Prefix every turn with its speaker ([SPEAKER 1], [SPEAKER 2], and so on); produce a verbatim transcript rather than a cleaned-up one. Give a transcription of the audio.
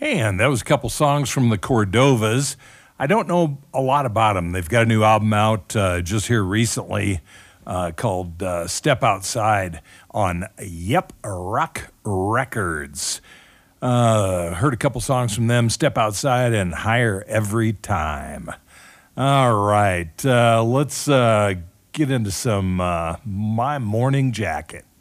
[SPEAKER 1] And that was a couple songs from the Cordovas. I don't know a lot about them. They've got a new album out uh, just here recently uh, called uh, Step Outside on Yep Rock Records. Uh, heard a couple songs from them, Step Outside and Higher Every Time. All right, uh, let's uh, get into some uh, My Morning Jacket.